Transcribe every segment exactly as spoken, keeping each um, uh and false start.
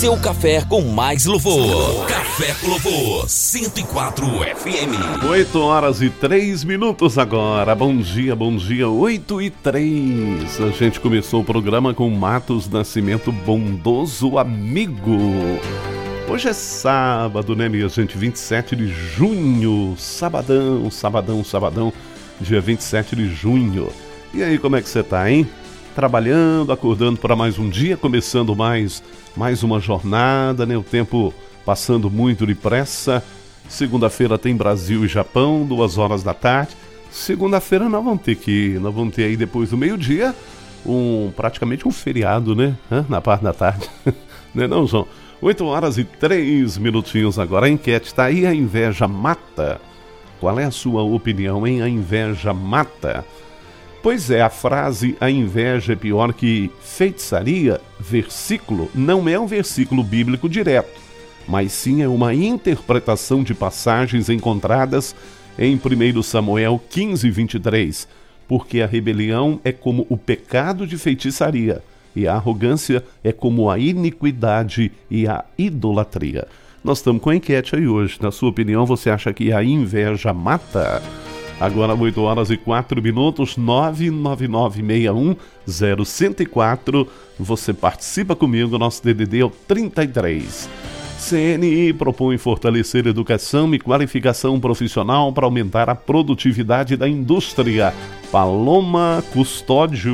Seu café com mais louvor. Café com Louvor, cento e quatro F M. oito horas e três minutos agora. Bom dia, bom dia, oito e três. A gente começou o programa com Matos Nascimento, Bondoso Amigo. Hoje é sábado, né, minha gente? vinte e sete de junho. Sabadão, sabadão, sabadão. Dia vinte e sete de junho. E aí, como é que você tá, hein? Trabalhando, acordando para mais um dia, começando mais, mais uma jornada, né? O tempo passando muito depressa. Segunda-feira tem Brasil e Japão, duas horas da tarde. Segunda-feira nós vamos ter que, nós vamos ter aí depois do meio-dia, um, praticamente um feriado, né? Hã? Na parte da tarde. Não é não, João? oito horas e três minutinhos agora. A enquete está aí, a inveja mata. Qual é a sua opinião, hein? A inveja mata. Pois é, a frase "a inveja é pior que feitiçaria", versículo, não é um versículo bíblico direto, mas sim é uma interpretação de passagens encontradas em primeiro Samuel quinze, vinte e três, porque a rebelião é como o pecado de feitiçaria, e a arrogância é como a iniquidade e a idolatria. Nós estamos com a enquete aí hoje. Na sua opinião, você acha que a inveja mata? Agora oito horas e quatro minutos, nove nove nove seis um zero um zero quatro. Você participa comigo, nosso D D D é o trinta e três. C N I propõe fortalecer educação e qualificação profissional para aumentar a produtividade da indústria. Paloma Custódio.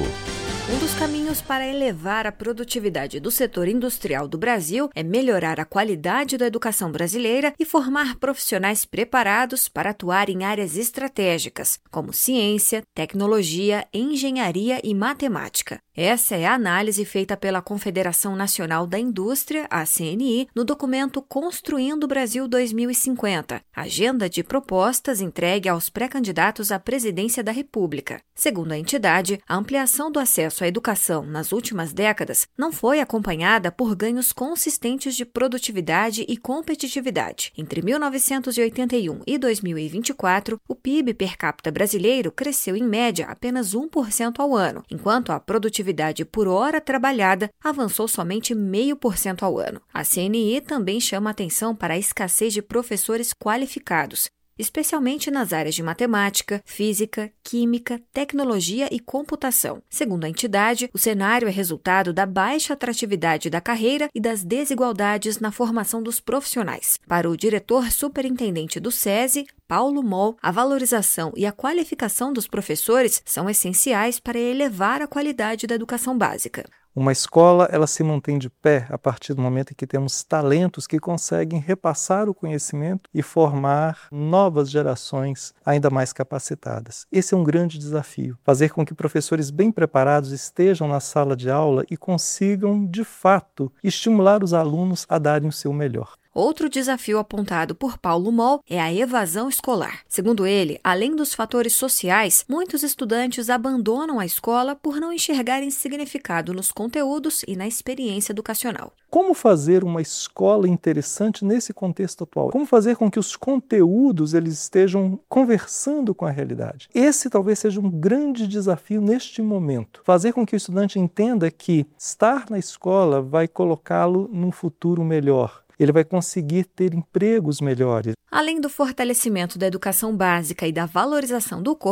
Um dos caminhos para elevar a produtividade do setor industrial do Brasil é melhorar a qualidade da educação brasileira e formar profissionais preparados para atuar em áreas estratégicas, como ciência, tecnologia, engenharia e matemática. Essa é a análise feita pela Confederação Nacional da Indústria, a C N I, no documento Construindo o Brasil dois mil e cinquenta, agenda de propostas entregue aos pré-candidatos à presidência da República. Segundo a entidade, a ampliação do acesso à educação nas últimas décadas não foi acompanhada por ganhos consistentes de produtividade e competitividade. Entre mil novecentos e oitenta e um e dois mil e vinte e quatro, o P I B per capita brasileiro cresceu em média apenas um por cento ao ano, enquanto a produtividade por hora trabalhada avançou somente zero vírgula cinco por cento ao ano. A C N I também chama atenção para a escassez de professores qualificados, especialmente nas áreas de matemática, física, química, tecnologia e computação. Segundo a entidade, o cenário é resultado da baixa atratividade da carreira e das desigualdades na formação dos profissionais. Para o diretor superintendente do SESI, Paulo Moll, a valorização e a qualificação dos professores são essenciais para elevar a qualidade da educação básica. Uma escola, ela se mantém de pé a partir do momento em que temos talentos que conseguem repassar o conhecimento e formar novas gerações ainda mais capacitadas. Esse é um grande desafio, fazer com que professores bem preparados estejam na sala de aula e consigam, de fato, estimular os alunos a darem o seu melhor. Outro desafio apontado por Paulo Moll é a evasão escolar. Segundo ele, além dos fatores sociais, muitos estudantes abandonam a escola por não enxergarem significado nos conteúdos e na experiência educacional. Como fazer uma escola interessante nesse contexto atual? Como fazer com que os conteúdos eles estejam conversando com a realidade? Esse talvez seja um grande desafio neste momento. Fazer com que o estudante entenda que estar na escola vai colocá-lo num futuro melhor. Ele vai conseguir ter empregos melhores. Além do fortalecimento da educação básica e da valorização do corpo